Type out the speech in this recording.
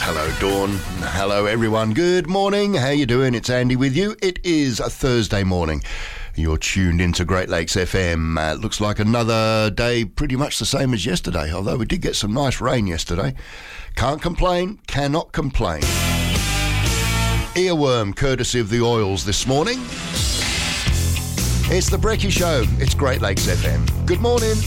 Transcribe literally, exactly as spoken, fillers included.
Hello, Dawn. Hello, everyone. Good morning. How you doing? It's Andy with you. It is a Thursday morning. You're tuned into Great Lakes F M. Uh, looks like another day pretty much the same as yesterday, although we did get some nice rain yesterday. Can't complain, cannot complain. Earworm, courtesy of the oils this morning. It's the Brekkie Show. It's Great Lakes F M. Good morning.